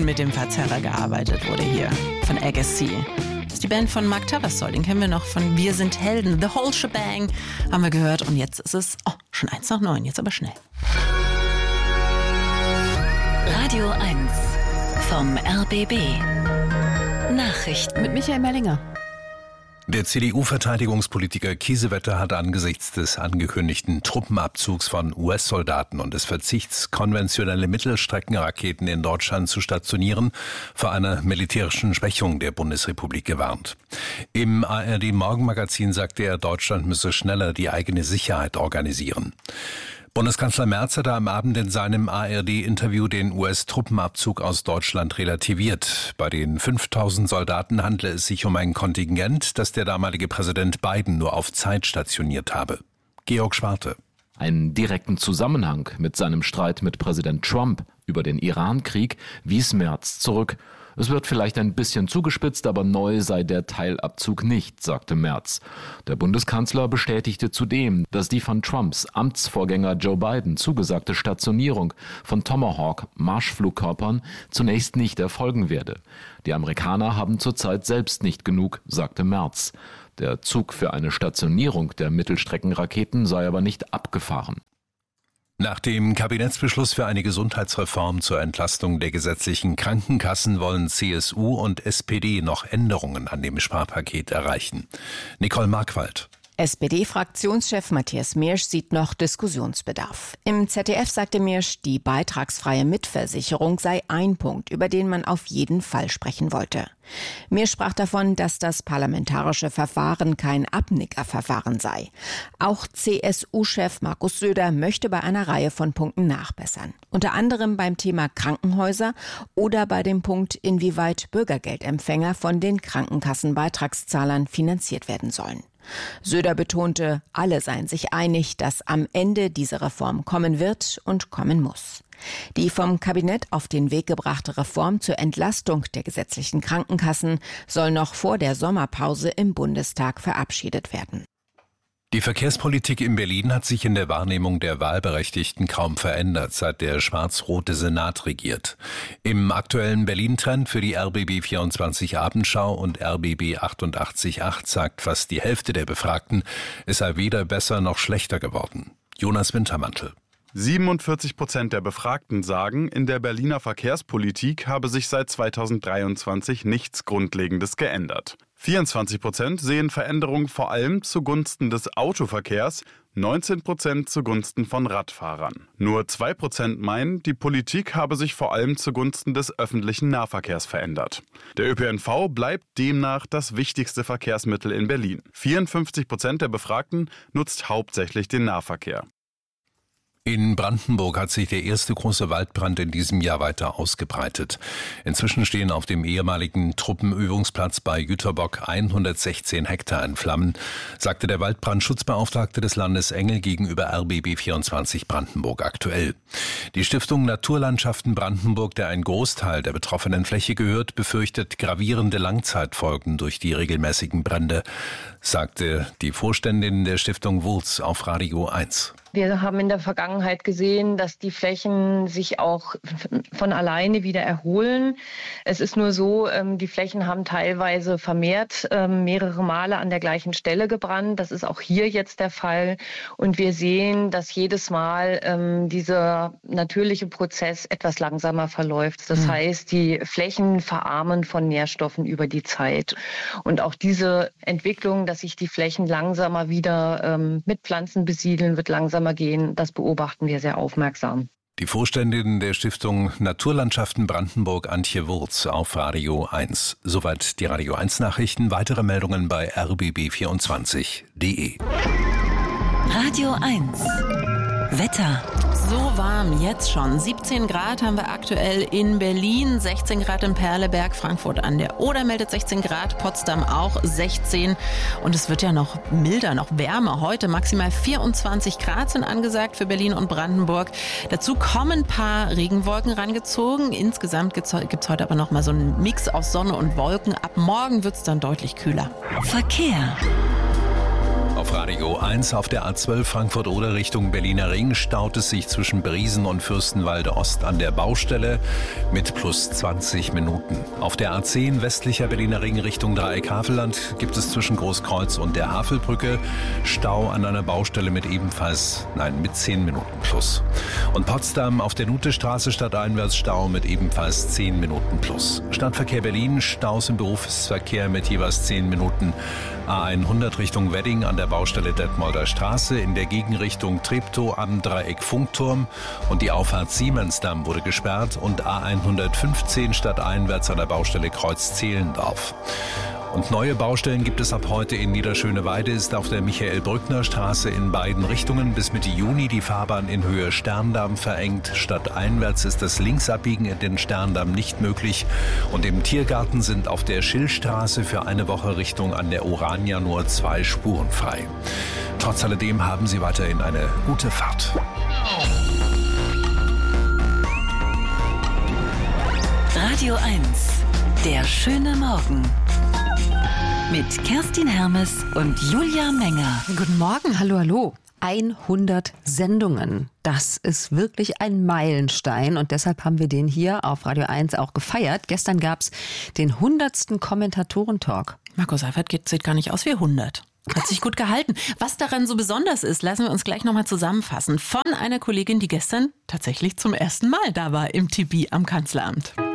mit dem Verzerrer gearbeitet wurde hier von Agassi. Das ist die Band von Mark Tavassol, den kennen wir noch von Wir sind Helden. The Whole Shebang haben wir gehört und jetzt ist es schon 8:01, jetzt aber schnell. Radio 1 vom RBB. Nachrichten mit Michael Mellinger. Der CDU-Verteidigungspolitiker Kiesewetter hat angesichts des angekündigten Truppenabzugs von US-Soldaten und des Verzichts, konventionelle Mittelstreckenraketen in Deutschland zu stationieren, vor einer militärischen Schwächung der Bundesrepublik gewarnt. Im ARD-Morgenmagazin sagte er, Deutschland müsse schneller die eigene Sicherheit organisieren. Bundeskanzler Merz hatte am Abend in seinem ARD-Interview den US-Truppenabzug aus Deutschland relativiert. Bei den 5000 Soldaten handle es sich um ein Kontingent, das der damalige Präsident Biden nur auf Zeit stationiert habe. Georg Schwarte. Einen direkten Zusammenhang mit seinem Streit mit Präsident Trump über den Iran-Krieg wies Merz zurück. Es wird vielleicht ein bisschen zugespitzt, aber neu sei der Teilabzug nicht, sagte Merz. Der Bundeskanzler bestätigte zudem, dass die von Trumps Amtsvorgänger Joe Biden zugesagte Stationierung von Tomahawk-Marschflugkörpern zunächst nicht erfolgen werde. Die Amerikaner haben zurzeit selbst nicht genug, sagte Merz. Der Zug für eine Stationierung der Mittelstreckenraketen sei aber nicht abgefahren. Nach dem Kabinettsbeschluss für eine Gesundheitsreform zur Entlastung der gesetzlichen Krankenkassen wollen CSU und SPD noch Änderungen an dem Sparpaket erreichen. Nicole Markwald. SPD-Fraktionschef Matthias Miersch sieht noch Diskussionsbedarf. Im ZDF sagte Miersch, die beitragsfreie Mitversicherung sei ein Punkt, über den man auf jeden Fall sprechen wollte. Miersch sprach davon, dass das parlamentarische Verfahren kein Abnickerverfahren sei. Auch CSU-Chef Markus Söder möchte bei einer Reihe von Punkten nachbessern. Unter anderem beim Thema Krankenhäuser oder bei dem Punkt, inwieweit Bürgergeldempfänger von den Krankenkassenbeitragszahlern finanziert werden sollen. Söder betonte, alle seien sich einig, dass am Ende diese Reform kommen wird und kommen muss. Die vom Kabinett auf den Weg gebrachte Reform zur Entlastung der gesetzlichen Krankenkassen soll noch vor der Sommerpause im Bundestag verabschiedet werden. Die Verkehrspolitik in Berlin hat sich in der Wahrnehmung der Wahlberechtigten kaum verändert, seit der schwarz-rote Senat regiert. Im aktuellen Berlin-Trend für die RBB 24 Abendschau und RBB 88.8 sagt fast die Hälfte der Befragten, es sei weder besser noch schlechter geworden. Jonas Wintermantel. 47% der Befragten sagen, in der Berliner Verkehrspolitik habe sich seit 2023 nichts Grundlegendes geändert. 24% sehen Veränderungen vor allem zugunsten des Autoverkehrs, 19% zugunsten von Radfahrern. Nur 2% meinen, die Politik habe sich vor allem zugunsten des öffentlichen Nahverkehrs verändert. Der ÖPNV bleibt demnach das wichtigste Verkehrsmittel in Berlin. 54% der Befragten nutzt hauptsächlich den Nahverkehr. In Brandenburg hat sich der erste große Waldbrand in diesem Jahr weiter ausgebreitet. Inzwischen stehen auf dem ehemaligen Truppenübungsplatz bei Jüterbock 116 Hektar in Flammen, sagte der Waldbrandschutzbeauftragte des Landes Engel gegenüber RBB 24 Brandenburg aktuell. Die Stiftung Naturlandschaften Brandenburg, der ein Großteil der betroffenen Fläche gehört, befürchtet gravierende Langzeitfolgen durch die regelmäßigen Brände, sagte die Vorständin der Stiftung Wurz auf Radio 1. Wir haben in der Vergangenheit gesehen, dass die Flächen sich auch von alleine wieder erholen. Es ist nur so, die Flächen haben teilweise vermehrt mehrere Male an der gleichen Stelle gebrannt. Das ist auch hier jetzt der Fall. Und wir sehen, dass jedes Mal dieser natürliche Prozess etwas langsamer verläuft. Das heißt, die Flächen verarmen von Nährstoffen über die Zeit. Und auch diese Entwicklung, dass sich die Flächen langsamer wieder mit Pflanzen besiedeln, wird langsamer gehen, das beobachten wir sehr aufmerksam. Die Vorständin der Stiftung Naturlandschaften Brandenburg, Antje Wurz, auf Radio 1. Soweit die Radio 1 Nachrichten. Weitere Meldungen bei rbb24.de. Radio 1 Wetter. So warm jetzt schon. 17 Grad haben wir aktuell in Berlin, 16 Grad in Perleberg, Frankfurt an der Oder meldet 16 Grad, Potsdam auch 16. Und es wird ja noch milder, noch wärmer. Heute maximal 24 Grad sind angesagt für Berlin und Brandenburg. Dazu kommen ein paar Regenwolken rangezogen. Insgesamt gibt's heute aber noch mal so einen Mix aus Sonne und Wolken. Ab morgen wird's dann deutlich kühler. Verkehr. Auf Radio 1 auf der A12 Frankfurt-Oder Richtung Berliner Ring staut es sich zwischen Briesen und Fürstenwalde Ost an der Baustelle mit plus 20 Minuten. Auf der A10 westlicher Berliner Ring Richtung Dreieck Havelland gibt es zwischen Großkreuz und der Havelbrücke Stau an einer Baustelle mit mit 10 Minuten plus. Und Potsdam auf der Nutestraße stadteinwärts Stau mit ebenfalls 10 Minuten plus. Stadtverkehr Berlin, Staus im Berufsverkehr mit jeweils 10 Minuten. A100 Richtung Wedding an der Baustelle Detmolder Straße, in der Gegenrichtung Treptow am Dreieck Funkturm und die Auffahrt Siemensdamm wurde gesperrt und A115 stadteinwärts an der Baustelle Kreuz Zehlendorf. Und neue Baustellen gibt es ab heute in Niederschöneweide, ist auf der Michael-Brückner-Straße in beiden Richtungen bis Mitte Juni die Fahrbahn in Höhe Sterndamm verengt. Stadteinwärts ist das Linksabbiegen in den Sterndamm nicht möglich. Und im Tiergarten sind auf der Schillstraße für eine Woche Richtung an der Orania nur 2 Spuren frei. Trotz alledem haben Sie weiterhin eine gute Fahrt. Radio 1, der schöne Morgen. Mit Kerstin Hermes und Julia Menger. Guten Morgen, hallo. 100 Sendungen. Das ist wirklich ein Meilenstein und deshalb haben wir den hier auf Radio 1 auch gefeiert. Gestern gab es den 100. Kommentatoren-Talk. Marco Seifert sieht gar nicht aus wie 100. Hat sich gut gehalten. Was daran so besonders ist, lassen wir uns gleich nochmal zusammenfassen. Von einer Kollegin, die gestern tatsächlich zum ersten Mal da war im TB am Kanzleramt.